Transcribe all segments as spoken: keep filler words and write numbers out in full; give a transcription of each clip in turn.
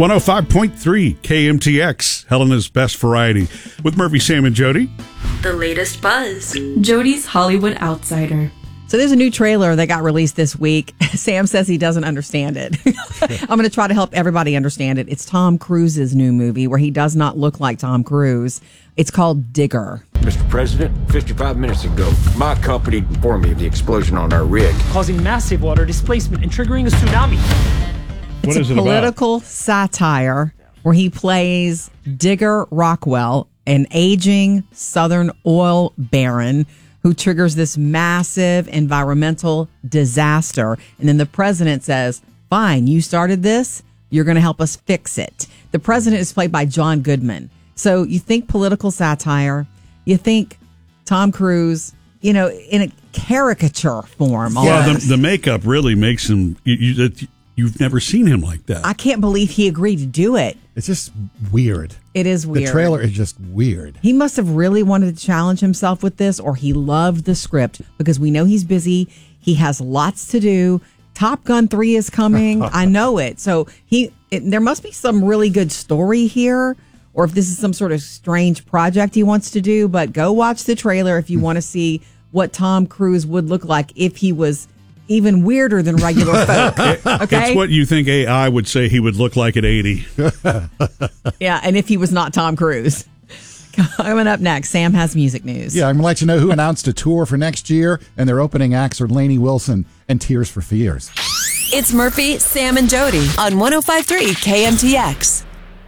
one oh five point three K M T X, Helena's Best Variety, with Murphy, Sam, and Jody. The latest buzz. Jody's Hollywood Outsider. So there's a new trailer that got released this week. Sam says he doesn't understand it. I'm going to try to help everybody understand it. It's Tom Cruise's new movie where he does not look like Tom Cruise. It's called Digger. Mister President, fifty-five minutes ago, my company informed me of the explosion on our rig, causing massive water displacement and triggering a tsunami. What it's is a it about? political satire where he plays Digger Rockwell, an aging Southern oil baron who triggers this massive environmental disaster. And then the president says, fine, you started this. You're going to help us fix it. The president is played by John Goodman. So you think political satire, you think Tom Cruise, you know, in a caricature form. Yeah, almost. the, the makeup really makes him, you, you, that you've never seen him like that. I can't believe he agreed to do it. It's just weird. It is weird. The trailer is just weird. He must have really wanted to challenge himself with this, or he loved the script, because we know he's busy. He has lots to do. Top Gun three is coming. I know it. So he, it, there must be some really good story here, or if this is some sort of strange project he wants to do. But go watch the trailer if you want to see what Tom Cruise would look like if he was even weirder than regular folk. Okay? It's what you think A I would say he would look like at eighty. Yeah, and if he was not Tom Cruise. Coming up next, Sam has music news. Yeah, I'm going to let you know who announced a tour for next year, and their opening acts are Lainey Wilson and Tears for Fears. It's Murphy, Sam, and Jody on one oh five point three K M T X.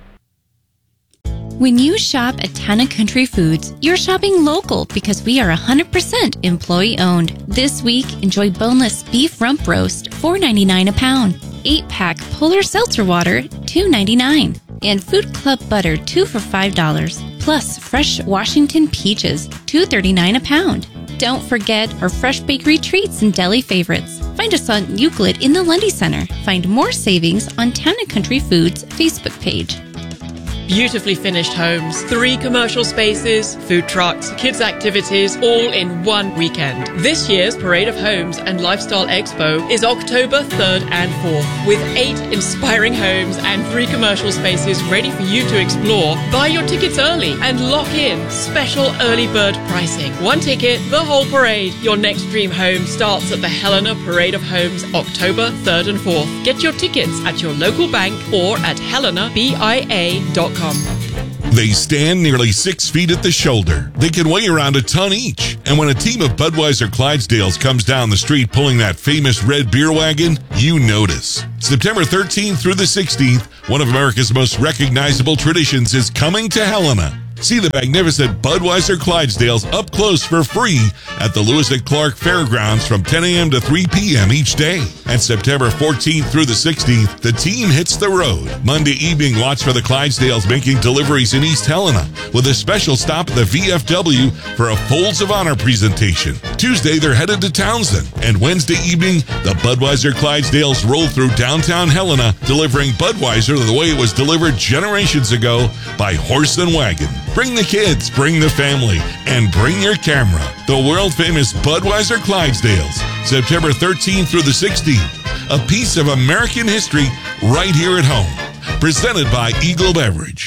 When you shop at Town Country Foods, you're shopping local because we are one hundred percent employee-owned. This week, enjoy boneless beef rump roast, four ninety-nine a pound. eight-pack Polar Seltzer Water, two ninety-nine. And Food Club Butter, two for five dollars. Plus, fresh Washington peaches, two thirty-nine a pound. Don't forget our fresh bakery treats and deli favorites. Find us on Euclid in the Lundy Center. Find more savings on Town Country Foods Facebook page. Beautifully finished homes, three commercial spaces, food trucks, kids' activities, all in one weekend. This year's Parade of Homes and Lifestyle Expo is October third and fourth, with eight inspiring homes and three commercial spaces ready for you to explore. Buy your tickets early and lock in special early bird pricing. One ticket, the whole parade. Your next dream home starts at the Helena Parade of Homes, October third and fourth. Get your tickets at your local bank or at helena bia dot com. They stand nearly six feet at the shoulder. They can weigh around a ton each. And when a team of Budweiser Clydesdales comes down the street pulling that famous red beer wagon, you notice. September thirteenth through the sixteenth, one of America's most recognizable traditions is coming to Helena. See the magnificent Budweiser Clydesdales up close for free at the Lewis and Clark Fairgrounds from ten a.m. to three p.m. each day. And September fourteenth through the sixteenth, the team hits the road. Monday evening, watch for the Clydesdales making deliveries in East Helena with a special stop at the V F W for a Folds of Honor presentation. Tuesday, they're headed to Townsend. And Wednesday evening, the Budweiser Clydesdales roll through downtown Helena, delivering Budweiser the way it was delivered generations ago by Horse and Wagon. Bring the kids, bring the family, and bring your camera. The world-famous Budweiser Clydesdales, September thirteenth through the sixteenth. A piece of American history right here at home. Presented by Eagle Beverage.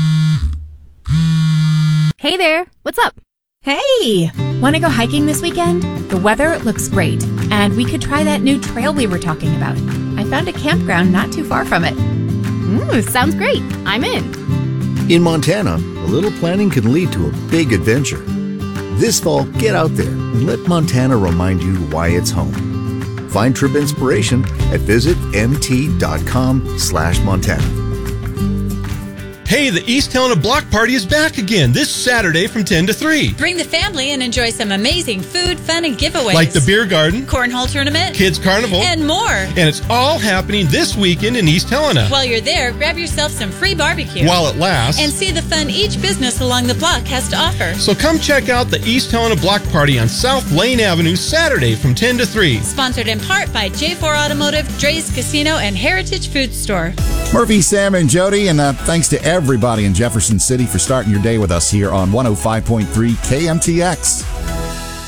Hey there, what's up? Hey! Want to go hiking this weekend? The weather looks great, and we could try that new trail we were talking about. I found a campground not too far from it. Ooh, sounds great. I'm in. In Montana, a little planning can lead to a big adventure. This fall, get out there and let Montana remind you why it's home. Find trip inspiration at visit mt.com slash Montana. Hey, the East Helena Block Party is back again this Saturday from ten to three. Bring the family and enjoy some amazing food, fun, and giveaways. Like the beer garden, cornhole tournament, kids carnival, and more. And it's all happening this weekend in East Helena. While you're there, grab yourself some free barbecue. While it lasts. And see the fun each business along the block has to offer. So come check out the East Helena Block Party on South Lane Avenue Saturday from ten to three. Sponsored in part by J four Automotive, Dre's Casino, and Heritage Food Store. Murphy, Sam, and Jody, and uh, thanks to everybody in Jefferson City for starting your day with us here on one oh five point three K M T X.